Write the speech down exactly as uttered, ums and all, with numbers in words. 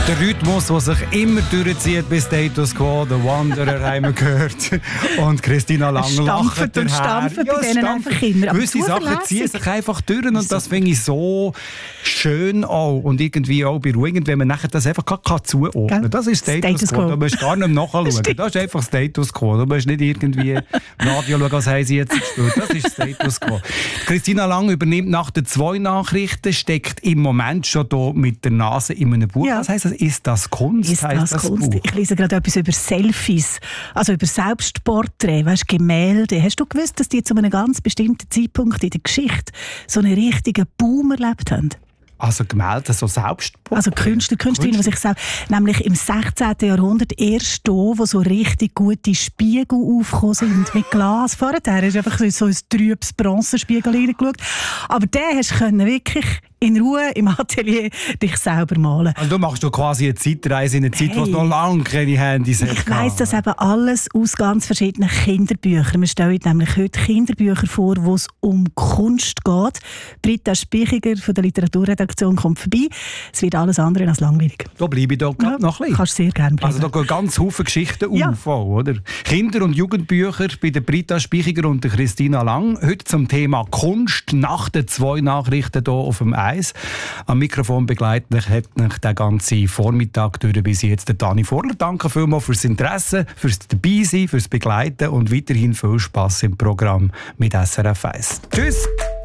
Der Rhythmus, der sich immer durchzieht bis Status Quo, The Wanderer haben wir gehört. Und Christina Lang lacht und stampfen bei denen einfach immer. Aber gewisse Sachen ziehen sich einfach durch und das finde ich so schön auch und irgendwie auch beruhigend, wenn man nachher das einfach gar zuordnen kann. Das ist Status, Status Quo. Du musst gar nicht nachschauen. Das ist einfach Status Quo. Du musst nicht irgendwie im Radio schauen, was haben sie jetzt gespielt. Das ist Status Quo. Christina Lang übernimmt nach den zwei Nachrichten, steckt im Moment schon hier mit der Nase in einem Buch. Ja. Was heisst das? Ist das Kunst? Ist das, das Kunst? Buch? Ich lese gerade etwas über Selfies, also über Selbstporträts, weißt, Gemälde. Hast du gewusst, dass die zu einem ganz bestimmten Zeitpunkt in der Geschichte so einen richtigen Boom erlebt haben? Also Gemälde, so Selbstporträts? Also Künstler, Künstlerinnen, die sich selbst, nämlich im sechzehnten Jahrhundert erst da, wo so richtig gute Spiegel aufgekommen sind mit Glas. Vorher hast du einfach so ein trübes Bronzespiegel reingeschaut. Aber den hast du wirklich in Ruhe im Atelier dich selber malen. Also du machst doch quasi eine Zeitreise in eine Zeit, hey, wo es noch lange keine Handys hat. Ich weiss das eben alles aus ganz verschiedenen Kinderbüchern. Wir stellen nämlich heute Kinderbücher vor, wo es um Kunst geht. Britta Spichiger von der Literaturredaktion kommt vorbei. Es wird alles andere als langweilig. Da bleibe ich doch ja, noch ein bisschen. Kannst sehr gerne bleiben. Also da gehen ganz viele Geschichten ja. auf, oder? Kinder- und Jugendbücher bei der Britta Spichiger und der Christina Lang. Heute zum Thema Kunst nach den zwei Nachrichten hier auf dem Eis. Am Mikrofon begleitet hat mich den ganzen Vormittag durch bis jetzt der Dani Vorler. Danke vielmals fürs Interesse, fürs Dabeisein, fürs Begleiten und weiterhin viel Spass im Programm mit S R F eins. Tschüss!